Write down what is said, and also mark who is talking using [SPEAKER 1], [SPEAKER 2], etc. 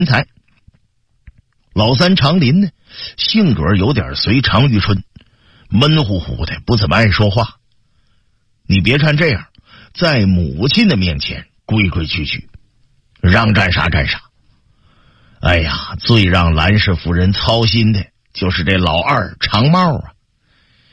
[SPEAKER 1] 才。老三长林呢，性格有点随常遇春，闷乎乎的，不怎么爱说话。你别看这样，在母亲的面前规规矩矩，让干啥干啥。哎呀，最让兰氏夫人操心的就是这老二长帽啊。